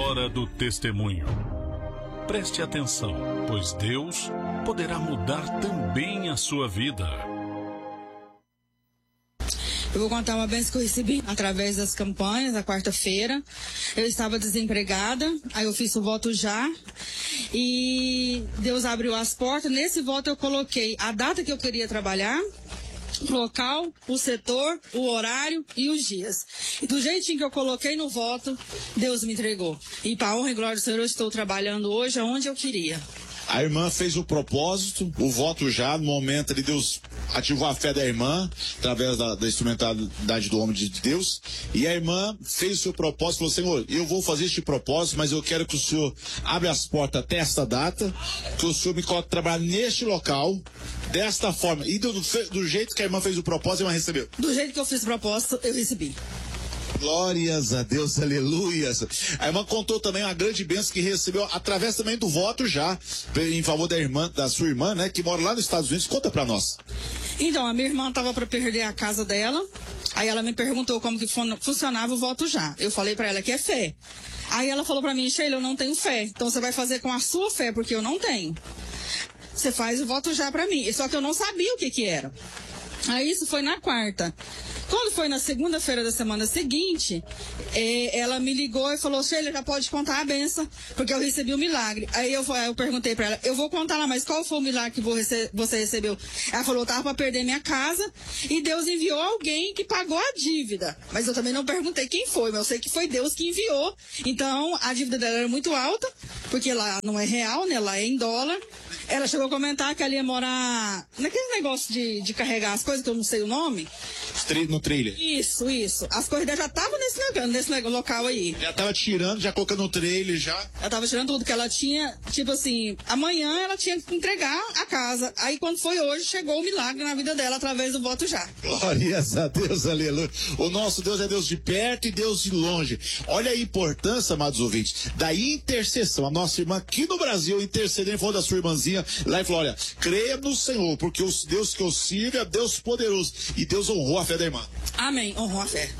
hora do testemunho. Preste atenção, pois Deus poderá mudar também a sua vida. Eu vou contar uma bênção que eu recebi através das campanhas, na quarta-feira. Eu estava desempregada, aí eu fiz o voto já. E Deus abriu as portas. Nesse voto eu coloquei a data que eu queria trabalhar, o local, o setor, o horário e os dias. E do jeitinho que eu coloquei no voto, Deus me entregou. E para a honra e glória do Senhor, eu estou trabalhando hoje aonde eu queria. A irmã fez o propósito, o voto já, no momento ali Deus ativou a fé da irmã, através da instrumentalidade do homem de Deus, e a irmã fez o seu propósito, falou: Senhor, eu vou fazer este propósito, mas eu quero que o Senhor abra as portas até esta data, que o Senhor me coloque a trabalhar neste local, desta forma. E do jeito que a irmã fez o propósito, a irmã recebeu. Do jeito que eu fiz o propósito, eu recebi. Glórias a Deus, aleluias. A irmã contou também uma grande bênção que recebeu através também do voto já, em favor da irmã, da sua irmã, né, que mora lá nos Estados Unidos. Conta pra nós. Então, a minha irmã estava para perder a casa dela, aí ela me perguntou como que funcionava o voto já. Eu falei pra ela que é fé. Aí ela falou pra mim: Sheila, eu não tenho fé, então você vai fazer com a sua fé, porque eu não tenho. Você faz o voto já pra mim. Só que eu não sabia o que era. Aí isso foi na quarta. Quando foi na segunda-feira da semana seguinte, ela me ligou e falou: Sheila, já pode contar a benção, porque eu recebi o milagre. Aí eu perguntei pra ela: eu vou contar lá, mas qual foi o milagre que você recebeu? Ela falou: eu tava pra perder minha casa e Deus enviou alguém que pagou a dívida. Mas eu também não perguntei quem foi, mas eu sei que foi Deus que enviou. Então a dívida dela era muito alta, porque lá não é real, né? Lá é em dólar. Ela chegou a comentar que ela ia morar naquele negócio de carregar as coisas, que eu não sei o nome. No trailer. Isso. As coisas já estavam nesse local aí. Já tava tirando, já colocando no trailer, já. Ela tava tirando tudo, que ela tinha, tipo assim, amanhã ela tinha que entregar a casa. Aí quando foi hoje, chegou o milagre na vida dela através do voto já. Glórias a Deus, aleluia. O nosso Deus é Deus de perto e Deus de longe. Olha a importância, amados ouvintes, da intercessão. A nossa irmã aqui no Brasil intercedendo em favor da sua irmãzinha lá em Flórida. Creia no Senhor, porque o Deus que eu sirvo é Deus poderoso. E Deus honrou a fé da irmã. Amém, honrou a fé.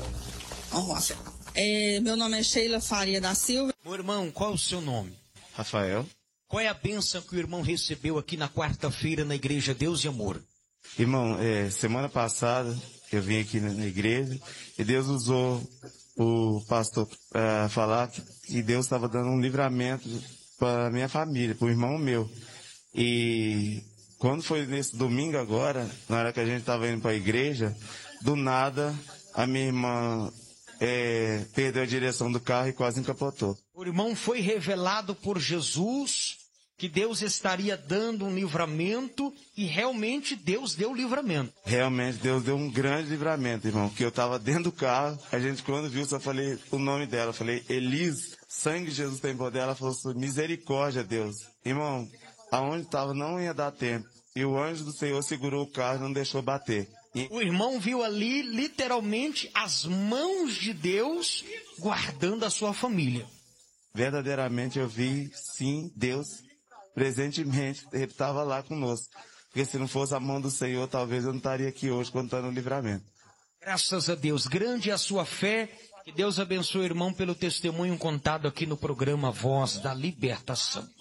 Meu nome é Sheila Faria da Silva. Meu irmão, qual é o seu nome? Rafael. Qual é a bênção que o irmão recebeu aqui na quarta-feira na Igreja Deus e Amor? Irmão, semana passada eu vim aqui na igreja e Deus usou o pastor para falar que Deus estava dando um livramento para minha família, para o irmão meu. E quando foi nesse domingo agora, na hora que a gente estava indo para a igreja, do nada a minha irmã perdeu a direção do carro e quase encapotou. O irmão foi revelado por Jesus que Deus estaria dando um livramento e realmente Deus deu o livramento. Realmente Deus deu um grande livramento, irmão, que eu estava dentro do carro, a gente quando viu só falei o nome dela, eu falei: Elis, sangue de Jesus tem poder. Ela falou: misericórdia, Deus. Irmão, aonde estava não ia dar tempo. E o anjo do Senhor segurou o carro e não deixou bater. O irmão viu ali, literalmente, as mãos de Deus guardando a sua família. Verdadeiramente eu vi, sim, Deus, presentemente, Ele estava lá conosco. Porque se não fosse a mão do Senhor, talvez eu não estaria aqui hoje contando o livramento. Graças a Deus, grande é a sua fé. Que Deus abençoe o irmão pelo testemunho contado aqui no programa Voz da Libertação.